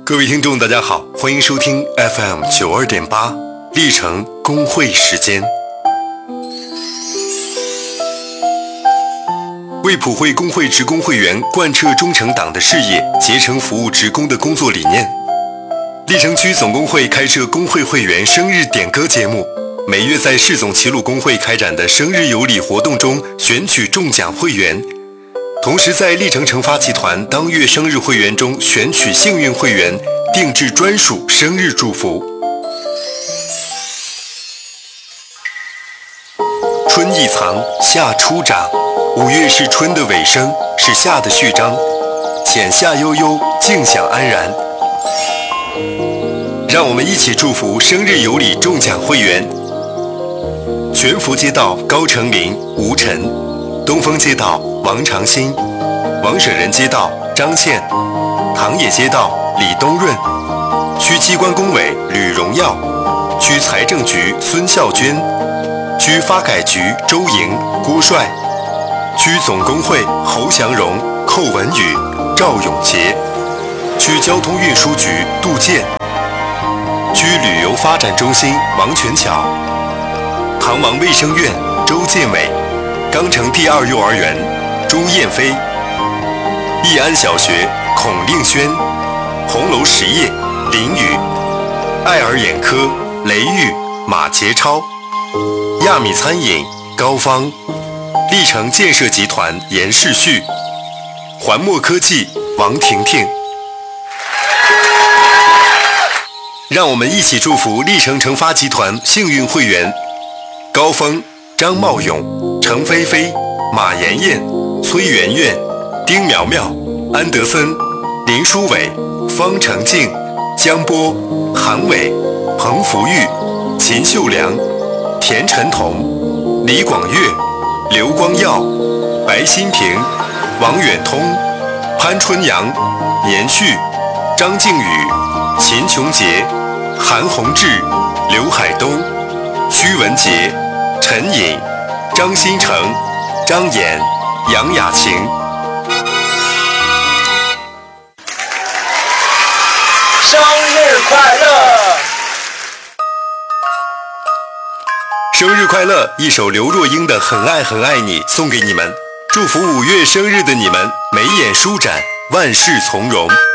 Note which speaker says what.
Speaker 1: 各位听众大家好，欢迎收听 FM92.8 历城公会时间。为普惠公会职工会员贯彻忠诚党的事业，竭诚服务职工的工作理念，历城区总工会开设工会会员生日点歌节目，每月在市总齐鲁工会开展的生日有礼活动中选取中奖会员，同时在历城成发集团当月生日会员中选取幸运会员，定制专属生日祝福。春意藏，夏初长，5月是春的尾声，是夏的序章，浅夏悠悠，静享安然。让我们一起祝福生日有礼中奖会员：全福街道高成林、吴晨，东风街道王长新，王舍人街道张倩，唐野街道李东润，区机关工委吕荣耀，区财政局孙孝娟，区发改局周莹、郭帅，区总工会侯祥荣、寇文宇、赵永杰，区交通运输局杜健，区旅游发展中心王全巧，唐王卫生院周建伟，钢城第2幼儿园朱燕飞，义安小学孔令轩，红楼实业林宇，爱尔眼科雷玉、马杰超，亚米餐饮高芳，历城建设集团严世旭，环墨科技王婷婷。让我们一起祝福历城成发集团幸运会员：高峰、张茂勇、程菲菲、马妍妍、崔媛媛、丁苗苗、安德森、林书伟、方成静、江波、韩伟、彭福玉、秦秀良、田晨彤、李广月、刘光耀、白新平、王远通、潘春阳、严旭、张靖宇、秦琼杰、韩宏志、刘海东、屈文杰、陈颖、张新成、张岩、杨雅晴。
Speaker 2: 生日快乐！
Speaker 1: 生日快乐！一首刘若英的《很爱很爱你》送给你们，祝福5月生日的你们眉眼舒展，万事从容。